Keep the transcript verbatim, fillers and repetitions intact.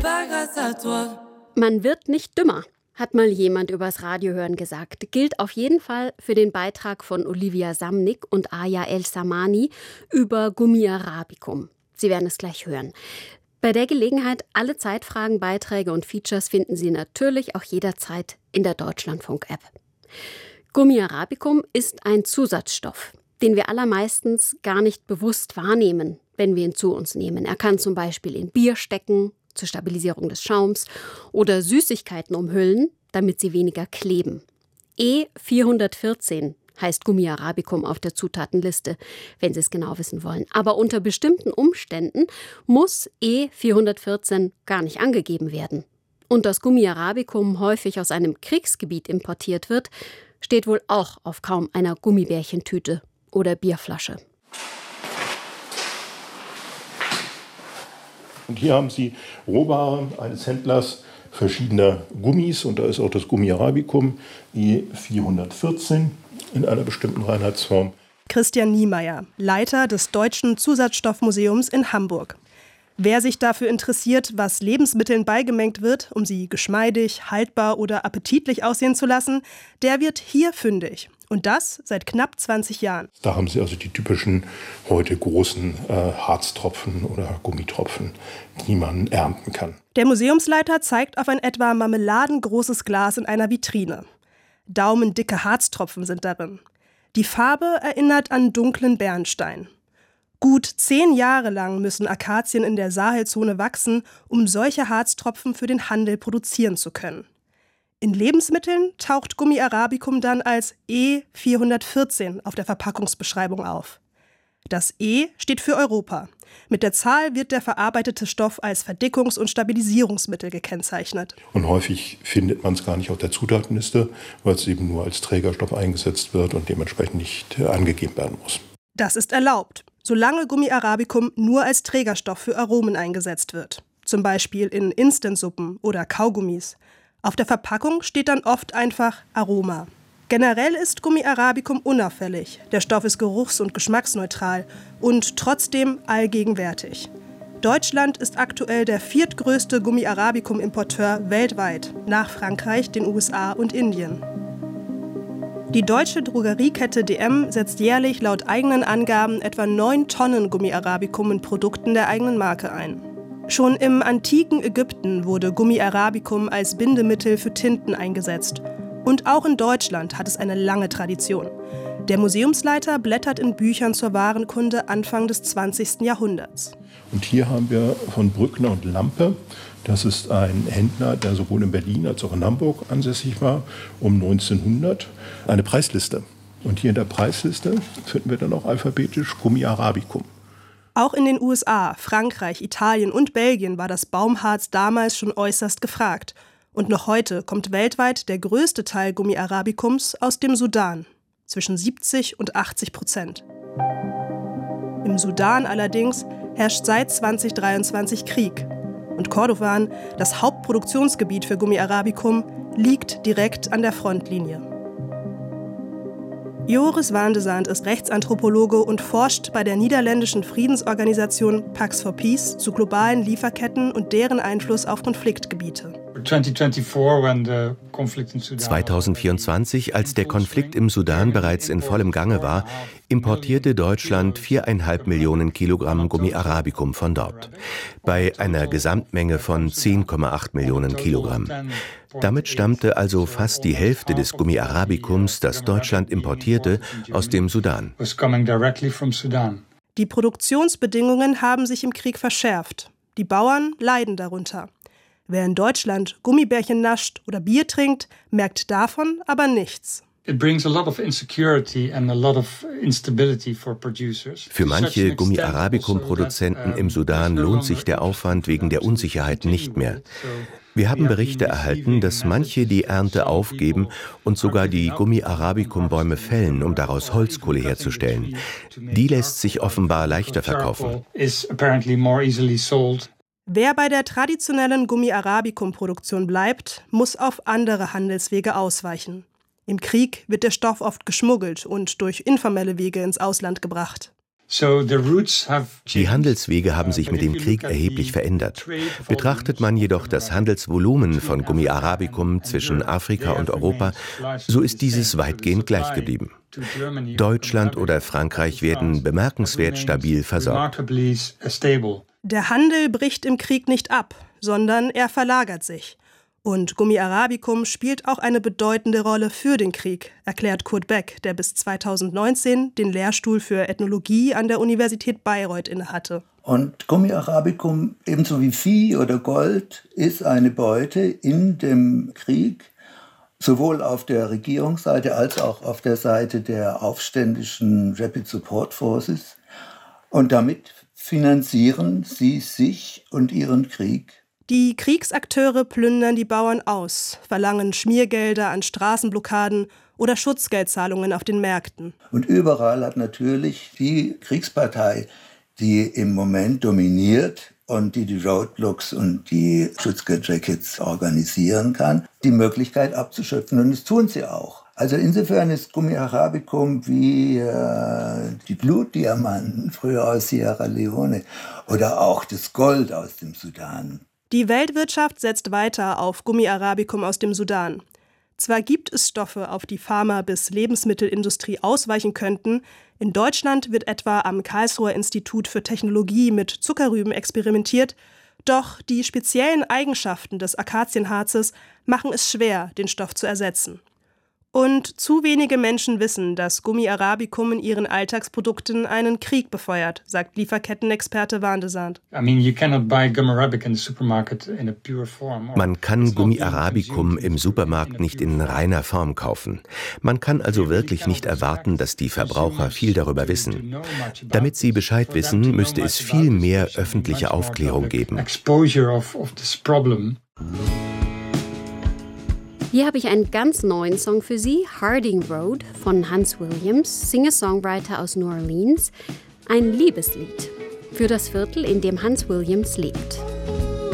Man wird nicht dümmer, hat mal jemand übers Radiohören gesagt. Gilt auf jeden Fall für den Beitrag von Olivia Samnick und Aya El-Samani über Gummi arabicum. Sie werden es gleich hören. Bei der Gelegenheit, alle Zeitfragen, Beiträge und Features finden Sie natürlich auch jederzeit in der Deutschlandfunk-App. Gummi arabicum ist ein Zusatzstoff, den wir allermeistens gar nicht bewusst wahrnehmen, wenn wir ihn zu uns nehmen. Er kann zum Beispiel in Bier stecken, zur Stabilisierung des Schaums, oder Süßigkeiten umhüllen, damit sie weniger kleben. E vierhundertvierzehn heißt Gummi arabicum auf der Zutatenliste, wenn Sie es genau wissen wollen. Aber unter bestimmten Umständen muss E vierhundertvierzehn gar nicht angegeben werden. Und dass Gummi arabicum häufig aus einem Kriegsgebiet importiert wird, steht wohl auch auf kaum einer Gummibärchentüte oder Bierflasche. Und hier haben Sie Rohware eines Händlers verschiedener Gummis. Und da ist auch das Gummi arabicum E vierhundertvierzehn in einer bestimmten Reinheitsform. Christian Niemeyer, Leiter des Deutschen Zusatzstoffmuseums in Hamburg. Wer sich dafür interessiert, was Lebensmitteln beigemengt wird, um sie geschmeidig, haltbar oder appetitlich aussehen zu lassen, der wird hier fündig. Und das seit knapp zwanzig Jahren. Da haben Sie also die typischen, heute großen äh, Harztropfen oder Gummitropfen, die man ernten kann. Der Museumsleiter zeigt auf ein etwa marmeladengroßes Glas in einer Vitrine. Daumendicke Harztropfen sind darin. Die Farbe erinnert an dunklen Bernstein. Gut zehn Jahre lang müssen Akazien in der Sahelzone wachsen, um solche Harztropfen für den Handel produzieren zu können. In Lebensmitteln taucht Gummi arabicum dann als E vierhundertvierzehn auf der Verpackungsbeschreibung auf. Das E steht für Europa. Mit der Zahl wird der verarbeitete Stoff als Verdickungs- und Stabilisierungsmittel gekennzeichnet. Und häufig findet man es gar nicht auf der Zutatenliste, weil es eben nur als Trägerstoff eingesetzt wird und dementsprechend nicht äh, angegeben werden muss. Das ist erlaubt, solange Gummi arabicum nur als Trägerstoff für Aromen eingesetzt wird. Zum Beispiel in Instant-Suppen oder Kaugummis. Auf der Verpackung steht dann oft einfach Aroma. Generell ist Gummi arabicum unauffällig. Der Stoff ist geruchs- und geschmacksneutral und trotzdem allgegenwärtig. Deutschland ist aktuell der viertgrößte Gummi arabicum-Importeur weltweit, nach Frankreich, den U S A und Indien. Die deutsche Drogeriekette D M setzt jährlich laut eigenen Angaben etwa neun Tonnen Gummi arabicum in Produkten der eigenen Marke ein. Schon im antiken Ägypten wurde Gummi arabicum als Bindemittel für Tinten eingesetzt. Und auch in Deutschland hat es eine lange Tradition. Der Museumsleiter blättert in Büchern zur Warenkunde Anfang des zwanzigsten Jahrhunderts. Und hier haben wir von Brückner und Lampe. Das ist ein Händler, der sowohl in Berlin als auch in Hamburg ansässig war, um neunzehnhundert, eine Preisliste. Und hier in der Preisliste finden wir dann auch alphabetisch Gummi arabicum. Auch in den U S A, Frankreich, Italien und Belgien war das Baumharz damals schon äußerst gefragt. Und noch heute kommt weltweit der größte Teil Gummi arabicums aus dem Sudan, zwischen siebzig und achtzig Prozent. Im Sudan allerdings herrscht seit zweitausenddreiundzwanzig Krieg. Und Kordofan, das Hauptproduktionsgebiet für Gummi arabicum, liegt direkt an der Frontlinie. Joris van de Zandt ist Rechtsanthropologe und forscht bei der niederländischen Friedensorganisation Pax for Peace zu globalen Lieferketten und deren Einfluss auf Konfliktgebiete. zweitausendvierundzwanzig, als der Konflikt im Sudan bereits in vollem Gange war, importierte Deutschland viereinhalb Millionen Kilogramm Gummi arabicum von dort. Bei einer Gesamtmenge von zehn Komma acht Millionen Kilogramm. Damit stammte also fast die Hälfte des Gummi arabicums, das Deutschland importierte, aus dem Sudan. Die Produktionsbedingungen haben sich im Krieg verschärft. Die Bauern leiden darunter. Wer in Deutschland Gummibärchen nascht oder Bier trinkt, merkt davon aber nichts. Für manche Gummi arabicum-Produzenten im Sudan lohnt sich der Aufwand wegen der Unsicherheit nicht mehr. Wir haben Berichte erhalten, dass manche die Ernte aufgeben und sogar die Gummi arabicum-Bäume fällen, um daraus Holzkohle herzustellen. Die lässt sich offenbar leichter verkaufen. Wer bei der traditionellen Gummi arabicum-Produktion bleibt, muss auf andere Handelswege ausweichen. Im Krieg wird der Stoff oft geschmuggelt und durch informelle Wege ins Ausland gebracht. Die Handelswege haben sich mit dem Krieg erheblich verändert. Betrachtet man jedoch das Handelsvolumen von Gummi arabicum zwischen Afrika und Europa, so ist dieses weitgehend gleich geblieben. Deutschland oder Frankreich werden bemerkenswert stabil versorgt. Der Handel bricht im Krieg nicht ab, sondern er verlagert sich. Und Gummi arabicum spielt auch eine bedeutende Rolle für den Krieg, erklärt Kurt Beck, der bis zweitausendneunzehn den Lehrstuhl für Ethnologie an der Universität Bayreuth innehatte. Und Gummi arabicum, ebenso wie Vieh oder Gold, ist eine Beute in dem Krieg, sowohl auf der Regierungsseite als auch auf der Seite der aufständischen Rapid Support Forces. Und damit finanzieren sie sich und ihren Krieg. Die Kriegsakteure plündern die Bauern aus, verlangen Schmiergelder an Straßenblockaden oder Schutzgeldzahlungen auf den Märkten. Und überall hat natürlich die Kriegspartei, die im Moment dominiert und die die Roadblocks und die Schutzgeldjackets organisieren kann, die Möglichkeit abzuschöpfen. Und das tun sie auch. Also insofern ist Gummi arabicum wie äh, die Blutdiamanten früher aus Sierra Leone oder auch das Gold aus dem Sudan. Die Weltwirtschaft setzt weiter auf Gummi arabicum aus dem Sudan. Zwar gibt es Stoffe, auf die Pharma- bis Lebensmittelindustrie ausweichen könnten. In Deutschland wird etwa am Karlsruher Institut für Technologie mit Zuckerrüben experimentiert. Doch die speziellen Eigenschaften des Akazienharzes machen es schwer, den Stoff zu ersetzen. Und zu wenige Menschen wissen, dass Gummi arabicum in ihren Alltagsprodukten einen Krieg befeuert, sagt Lieferkettenexperte Warndesand. Man kann Gummi arabicum im Supermarkt nicht in reiner Form kaufen. Man kann also wirklich nicht erwarten, dass die Verbraucher viel darüber wissen. Damit sie Bescheid wissen, müsste es viel mehr öffentliche Aufklärung geben. Hier habe ich einen ganz neuen Song für Sie, Harding Road von Hans Williams, Singer-Songwriter aus New Orleans. Ein Liebeslied für das Viertel, in dem Hans Williams lebt.